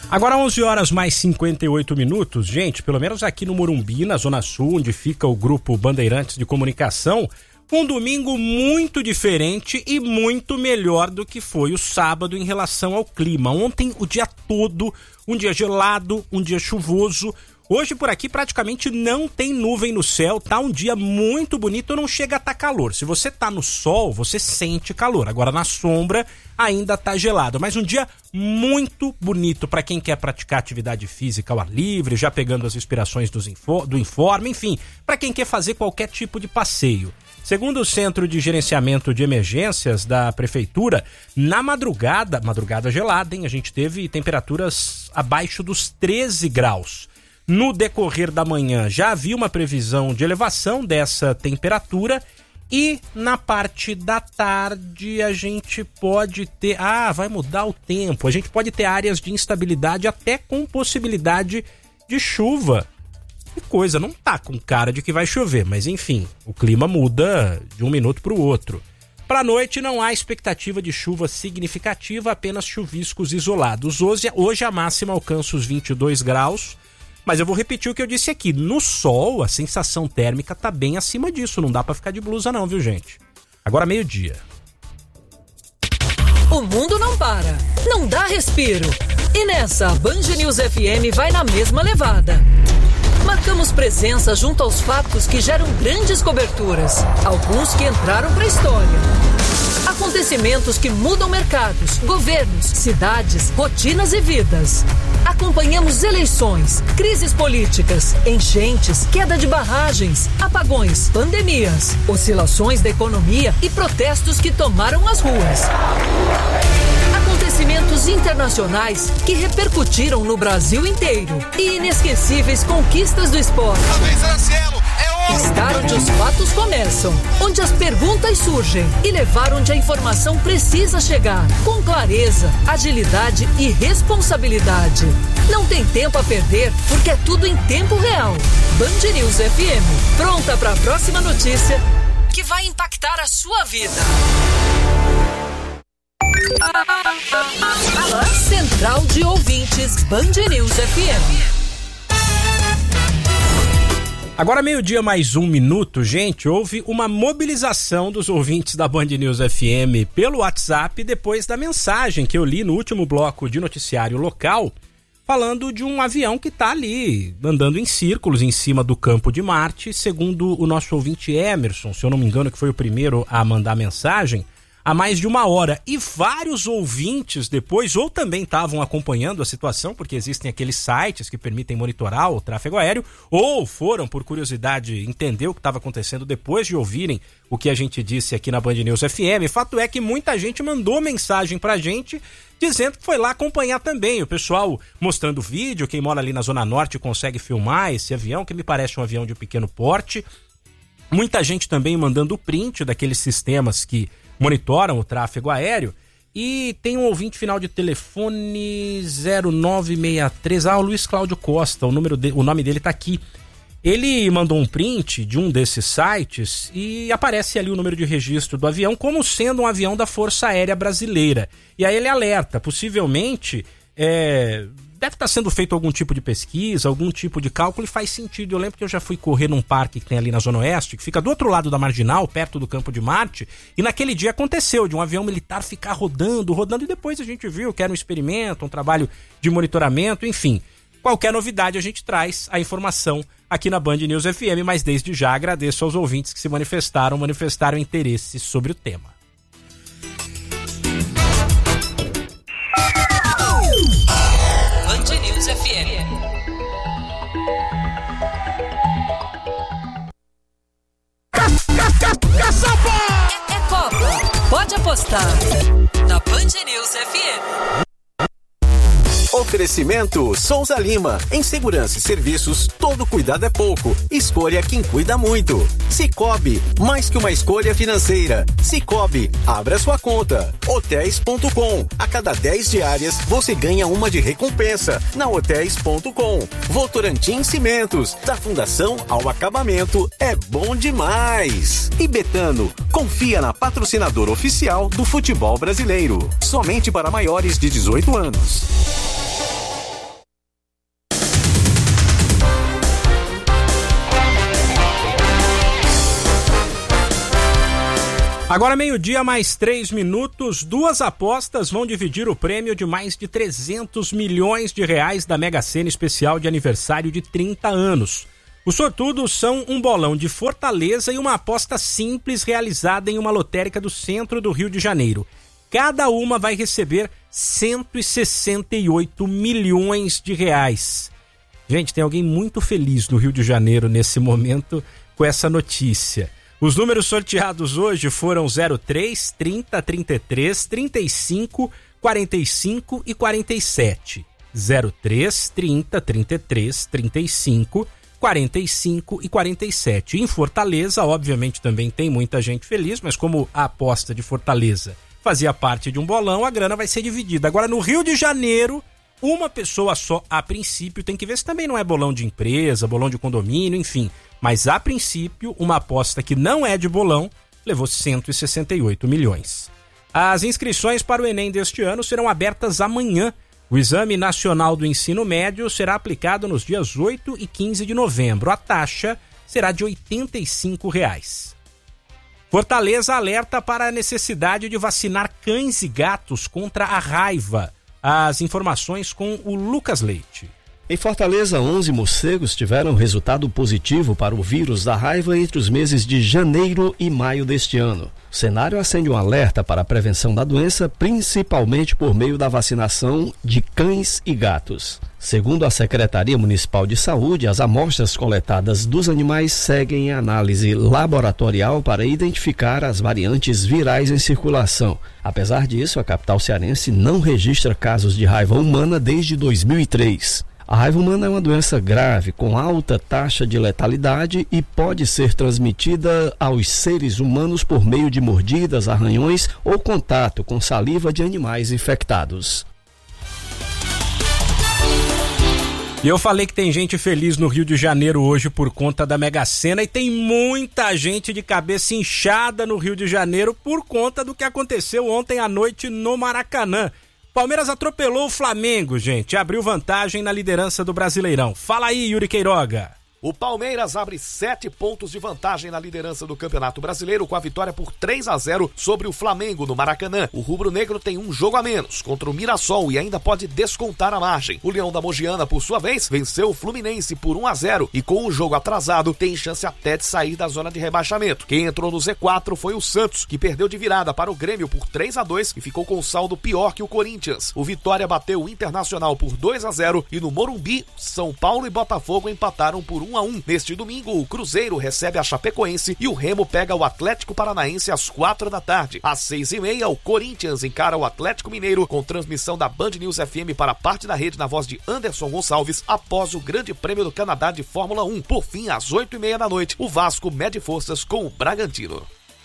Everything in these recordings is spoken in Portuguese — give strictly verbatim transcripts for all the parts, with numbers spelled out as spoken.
Agora onze horas mais cinquenta e oito minutos. Gente, pelo menos aqui no Morumbi, na Zona Sul, onde fica o Grupo Bandeirantes de Comunicação, um domingo muito diferente e muito melhor do que foi o sábado em relação ao clima. Ontem, o dia todo, um dia gelado, um dia chuvoso. Hoje por aqui praticamente não tem nuvem no céu, tá um dia muito bonito, não chega a tá calor. Se você tá no sol, você sente calor. Agora na sombra ainda tá gelado, mas um dia muito bonito para quem quer praticar atividade física ao ar livre, já pegando as inspirações dos info, do Informe, enfim, para quem quer fazer qualquer tipo de passeio. Segundo o Centro de Gerenciamento de Emergências da Prefeitura, na madrugada, madrugada gelada, hein? A gente teve temperaturas abaixo dos treze graus. No decorrer da manhã já havia uma previsão de elevação dessa temperatura e na parte da tarde a gente pode ter... Ah, vai mudar o tempo. A gente pode ter áreas de instabilidade até com possibilidade de chuva. Que coisa, não tá com cara de que vai chover, mas enfim, o clima muda de um minuto para o outro. Para a noite não há expectativa de chuva significativa, apenas chuviscos isolados. Hoje, hoje a máxima alcança os vinte e dois graus. Mas eu vou repetir o que eu disse aqui. No sol, a sensação térmica tá bem acima disso. Não dá pra ficar de blusa não, viu, gente? Agora meio-dia. O mundo não para. Não dá respiro. E nessa, a Band News F M vai na mesma levada. Marcamos presença junto aos fatos que geram grandes coberturas. Alguns que entraram pra história. Acontecimentos que mudam mercados, governos, cidades, rotinas e vidas. Acompanhamos eleições, crises políticas, enchentes, queda de barragens, apagões, pandemias, oscilações da economia e protestos que tomaram as ruas. Acontecimentos internacionais que repercutiram no Brasil inteiro e inesquecíveis conquistas do esporte. Estar onde os fatos começam, onde as perguntas surgem e levar onde a informação precisa chegar, com clareza, agilidade e responsabilidade. Não tem tempo a perder, porque é tudo em tempo real. Band News F M, pronta para a próxima notícia que vai impactar a sua vida. Central de Ouvintes, Band News F M. Agora meio-dia mais um minuto, gente, houve uma mobilização dos ouvintes da Band News F M pelo WhatsApp depois da mensagem que eu li no último bloco de noticiário local, falando de um avião que está ali, andando em círculos em cima do campo de Marte, segundo o nosso ouvinte Emerson, se eu não me engano que foi o primeiro a mandar mensagem, há mais de uma hora. E vários ouvintes depois, ou também estavam acompanhando a situação, porque existem aqueles sites que permitem monitorar o tráfego aéreo, ou foram, por curiosidade, entender o que estava acontecendo depois de ouvirem o que a gente disse aqui na Band News F M. Fato é que muita gente mandou mensagem pra gente dizendo que foi lá acompanhar também. O pessoal mostrando vídeo, quem mora ali na Zona Norte consegue filmar esse avião, que me parece um avião de pequeno porte. Muita gente também mandando print daqueles sistemas que monitoram o tráfego aéreo. E tem um ouvinte final de telefone zero nove seis três, ah, o Luiz Cláudio Costa, o, número de, o nome dele tá aqui. Ele mandou um print de um desses sites e aparece ali o número de registro do avião como sendo um avião da Força Aérea Brasileira. E aí ele alerta, possivelmente é, deve estar sendo feito algum tipo de pesquisa, algum tipo de cálculo, e faz sentido. Eu lembro que eu já fui correr num parque que tem ali na Zona Oeste, que fica do outro lado da Marginal, perto do Campo de Marte, e naquele dia aconteceu de um avião militar ficar rodando, rodando, e depois a gente viu que era um experimento, um trabalho de monitoramento, enfim. Qualquer novidade a gente traz a informação aqui na Band News F M, mas desde já agradeço aos ouvintes que se manifestaram, manifestaram interesse sobre o tema. Band News F M. É, é Copa. Pode apostar. Na Band News F M. Oferecimento Souza Lima. Em segurança e serviços, todo cuidado é pouco. Escolha quem cuida muito. Sicoob, mais que uma escolha financeira. Sicoob, abra sua conta. Hotéis ponto com. A cada dez diárias, você ganha uma de recompensa. Na Hotéis ponto com. Votorantim Cimentos. Da fundação ao acabamento, é bom demais. E Betano, confia na patrocinadora oficial do futebol brasileiro. Somente para maiores de dezoito anos. Agora meio-dia mais três minutos, duas apostas vão dividir o prêmio de mais de trezentos milhões de reais da Mega Sena especial de aniversário de trinta anos. Os sortudos são um bolão de Fortaleza e uma aposta simples realizada em uma lotérica do centro do Rio de Janeiro. Cada uma vai receber cento e sessenta e oito milhões de reais. Gente, tem alguém muito feliz no Rio de Janeiro nesse momento com essa notícia. Os números sorteados hoje foram zero três, trinta, trinta e três, trinta e cinco, quarenta e cinco e quarenta e sete. zero três, trinta, trinta e três, trinta e cinco, quarenta e cinco e quarenta e sete. Em Fortaleza, obviamente, também tem muita gente feliz, mas como a aposta de Fortaleza fazia parte de um bolão, a grana vai ser dividida. Agora, no Rio de Janeiro, uma pessoa só, a princípio, tem que ver se também não é bolão de empresa, bolão de condomínio, enfim. Mas, a princípio, uma aposta que não é de bolão levou cento e sessenta e oito milhões. As inscrições para o Enem deste ano serão abertas amanhã. O Exame Nacional do Ensino Médio será aplicado nos dias oito e quinze de novembro. A taxa será de oitenta e cinco reais. Fortaleza alerta para a necessidade de vacinar cães e gatos contra a raiva. As informações com o Lucas Leite. Em Fortaleza, onze morcegos tiveram resultado positivo para o vírus da raiva entre os meses de janeiro e maio deste ano. O cenário acende um alerta para a prevenção da doença, principalmente por meio da vacinação de cães e gatos. Segundo a Secretaria Municipal de Saúde, as amostras coletadas dos animais seguem a análise laboratorial para identificar as variantes virais em circulação. Apesar disso, a capital cearense não registra casos de raiva humana desde dois mil e três. A raiva humana é uma doença grave, com alta taxa de letalidade e pode ser transmitida aos seres humanos por meio de mordidas, arranhões ou contato com saliva de animais infectados. E eu falei que tem gente feliz no Rio de Janeiro hoje por conta da Mega Sena e tem muita gente de cabeça inchada no Rio de Janeiro por conta do que aconteceu ontem à noite no Maracanã. Palmeiras atropelou o Flamengo, gente, abriu vantagem na liderança do Brasileirão. Fala aí, Yuri Queiroga. O Palmeiras abre sete pontos de vantagem na liderança do Campeonato Brasileiro com a vitória por três a zero sobre o Flamengo no Maracanã. O rubro-negro tem um jogo a menos contra o Mirassol e ainda pode descontar a margem. O Leão da Mogiana, por sua vez, venceu o Fluminense por um a zero e com o jogo atrasado tem chance até de sair da zona de rebaixamento. Quem entrou no Z quatro foi o Santos, que perdeu de virada para o Grêmio por três a dois e ficou com um saldo pior que o Corinthians. O Vitória bateu o Internacional por dois a zero e no Morumbi, São Paulo e Botafogo empataram por um a um. Neste domingo, o Cruzeiro recebe a Chapecoense e o Remo pega o Atlético Paranaense às quatro da tarde. Às seis e meia, o Corinthians encara o Atlético Mineiro com transmissão da Band News F M para parte da rede na voz de Anderson Gonçalves após o Grande Prêmio do Canadá de Fórmula um. Por fim, às oito e meia da noite, o Vasco mede forças com o Bragantino.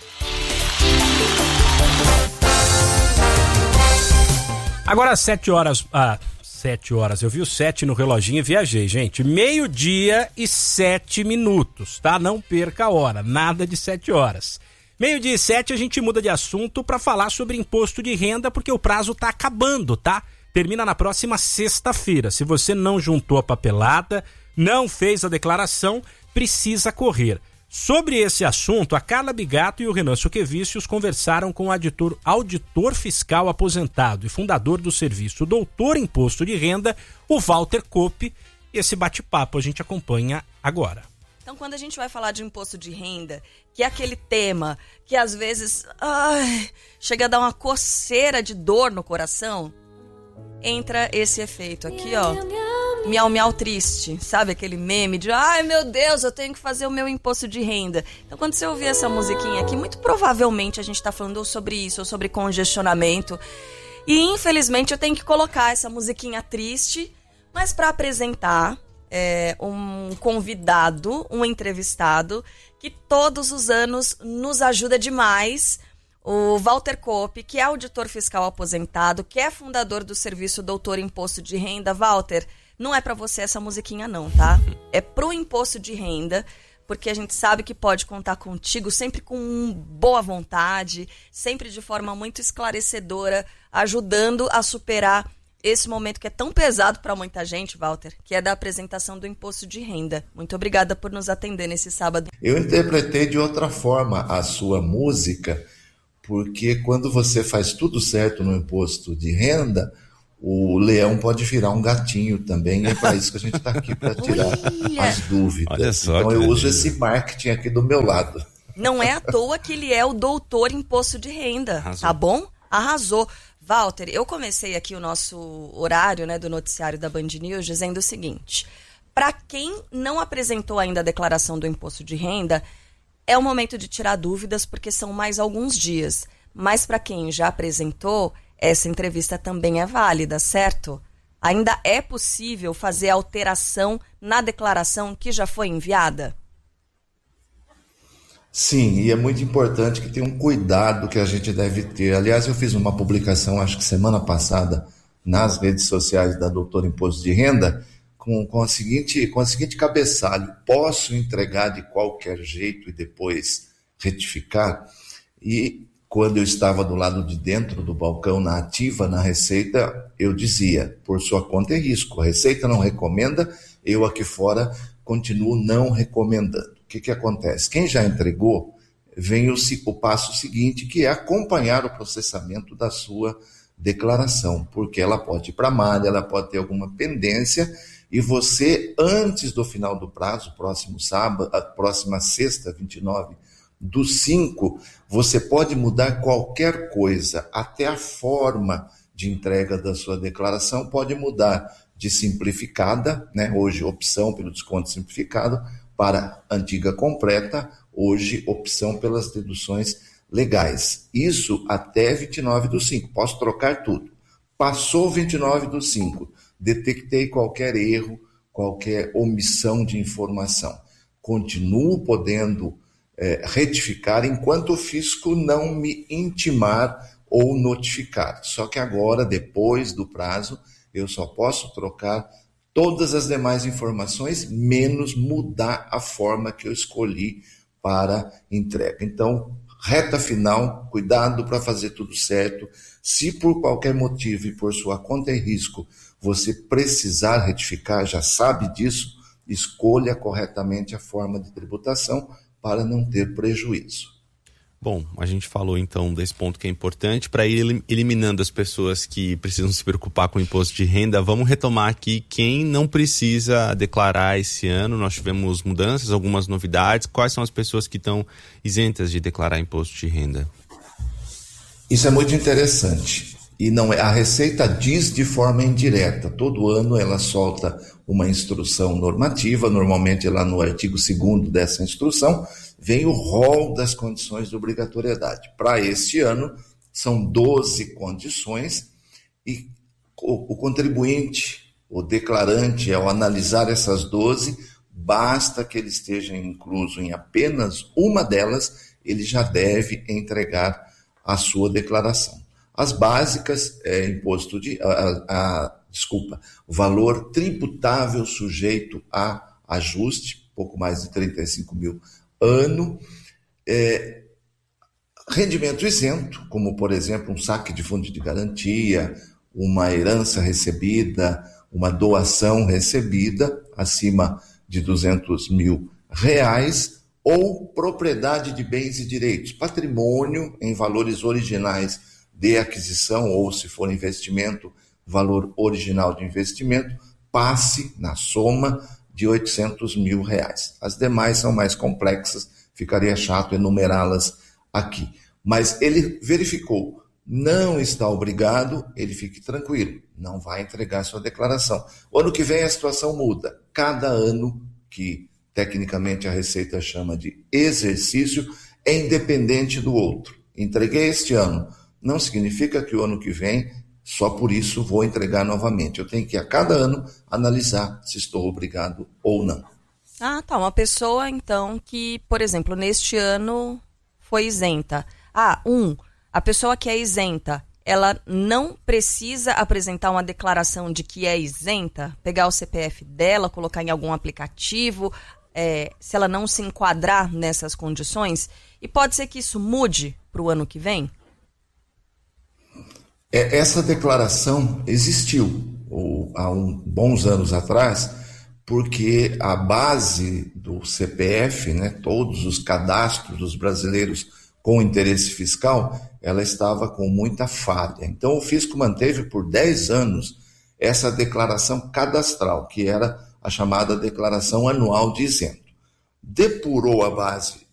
Agora às sete horas... Ah... Sete horas, eu vi o sete no reloginho e viajei, gente. Meio-dia e sete minutos, tá? Não perca a hora, nada de sete horas. Meio-dia e sete a gente muda de assunto para falar sobre imposto de renda, porque o prazo tá acabando, tá? Termina na próxima sexta-feira. Se você não juntou a papelada, não fez a declaração, precisa correr. Sobre esse assunto, a Carla Bigato e o Renan Suquevicius conversaram com o auditor, auditor fiscal aposentado e fundador do serviço Doutor Imposto de Renda, o Walter Kopp. Esse bate-papo a gente acompanha agora. Então, quando a gente vai falar de imposto de renda, que é aquele tema que às vezes ai, chega a dar uma coceira de dor no coração, entra esse efeito aqui, ó. Miau, miau triste, sabe aquele meme de ai meu Deus, eu tenho que fazer o meu imposto de renda. Então quando você ouvir essa musiquinha aqui, muito provavelmente a gente tá falando sobre isso, ou sobre congestionamento. E infelizmente eu tenho que colocar essa musiquinha triste, mas para apresentar é, um convidado, um entrevistado, que todos os anos nos ajuda demais. O Walter Kopp, que é auditor fiscal aposentado, que é fundador do serviço Doutor Imposto de Renda. Walter, não é para você essa musiquinha não, tá? É pro imposto de renda, porque a gente sabe que pode contar contigo sempre com boa vontade, sempre de forma muito esclarecedora, ajudando a superar esse momento que é tão pesado para muita gente, Walter, que é da apresentação do imposto de renda. Muito obrigada por nos atender nesse sábado. Eu interpretei de outra forma a sua música, porque quando você faz tudo certo no imposto de renda, o leão pode virar um gatinho também, e é para isso que a gente está aqui, para tirar as dúvidas. Olha só, então eu beleza. uso esse marketing aqui do meu lado. Não é à toa que ele é o doutor imposto de renda, Arrasou. Tá bom? Arrasou. Walter, eu comecei aqui o nosso horário, né, do noticiário da Band News dizendo o seguinte: para quem não apresentou ainda a declaração do imposto de renda, é o momento de tirar dúvidas, porque são mais alguns dias. Mas para quem já apresentou, essa entrevista também é válida, certo? Ainda é possível fazer alteração na declaração que já foi enviada? Sim, e é muito importante que tenha um cuidado que a gente deve ter. Aliás, eu fiz uma publicação, acho que semana passada, nas redes sociais da Doutor Imposto de Renda, com, com, a seguinte, com a seguinte cabeçalho: posso entregar de qualquer jeito e depois retificar? E quando eu estava do lado de dentro do balcão na ativa, na Receita, eu dizia, por sua conta e risco, a Receita não recomenda, eu aqui fora continuo não recomendando. O que, que acontece? Quem já entregou, vem o, o passo seguinte, que é acompanhar o processamento da sua declaração, porque ela pode ir para a malha, ela pode ter alguma pendência, e você, antes do final do prazo, próximo sábado, a próxima sexta, vinte e nove do cinco, você pode mudar qualquer coisa, até a forma de entrega da sua declaração pode mudar de simplificada, né, hoje opção pelo desconto simplificado, para antiga completa, hoje opção pelas deduções legais. Isso até vinte e nove do cinco, posso trocar tudo. Passou vinte e nove do cinco, detectei qualquer erro, qualquer omissão de informação. Continuo podendo é, retificar enquanto o fisco não me intimar ou notificar. Só que agora, depois do prazo, eu só posso trocar todas as demais informações, menos mudar a forma que eu escolhi para entrega. Então, reta final, cuidado para fazer tudo certo. Se por qualquer motivo e por sua conta e risco você precisar retificar, já sabe disso, escolha corretamente a forma de tributação para não ter prejuízo. Bom, a gente falou então desse ponto que é importante. Para ir eliminando as pessoas que precisam se preocupar com o imposto de renda, vamos retomar aqui quem não precisa declarar esse ano. Nós tivemos mudanças, algumas novidades. Quais são as pessoas que estão isentas de declarar imposto de renda? Isso é muito interessante. E não é, a Receita diz de forma indireta. Todo ano ela solta uma instrução normativa, normalmente lá no artigo segundo dessa instrução, vem o rol das condições de obrigatoriedade. Para este ano, são doze condições e o, o contribuinte, o declarante, ao analisar essas doze, basta que ele esteja incluso em apenas uma delas, ele já deve entregar a sua declaração. As básicas, é, imposto de, a, a, desculpa, valor tributável sujeito a ajuste, pouco mais de trinta e cinco mil ano, é, rendimento isento, como por exemplo um saque de fundo de garantia, uma herança recebida, uma doação recebida acima de duzentos mil reais, ou propriedade de bens e direitos, patrimônio em valores originais de aquisição, ou se for investimento, valor original de investimento, passe na soma de oitocentos mil reais. As demais são mais complexas, ficaria chato enumerá-las aqui. Mas ele verificou, não está obrigado, ele fique tranquilo, não vai entregar sua declaração. O ano que vem a situação muda. Cada ano, que tecnicamente a Receita chama de exercício, é independente do outro. Entreguei este ano, não significa que o ano que vem, só por isso vou entregar novamente. Eu tenho que, a cada ano, analisar se estou obrigado ou não. Ah, tá. Uma pessoa, então, que, por exemplo, neste ano foi isenta. Ah, um, a pessoa que é isenta, ela não precisa apresentar uma declaração de que é isenta, pegar o C P F dela, colocar em algum aplicativo, é, se ela não se enquadrar nessas condições, e pode ser que isso mude para o ano que vem? Essa declaração existiu ou, há um, bons anos atrás, porque a base do C P F, né, todos os cadastros dos brasileiros com interesse fiscal, ela estava com muita falha. Então o fisco manteve por dez anos essa declaração cadastral, que era a chamada declaração anual de isento. Depurou a base